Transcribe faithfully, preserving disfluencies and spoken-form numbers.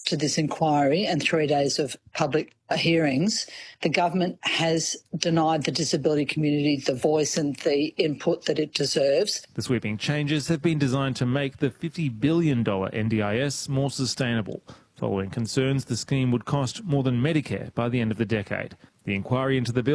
to this inquiry and three days of public hearings, the government has denied the disability community the voice and the input that it deserves. The sweeping changes have been designed to make the fifty billion dollars N D I S more sustainable, following concerns the scheme would cost more than Medicare by the end of the decade. The inquiry into the bill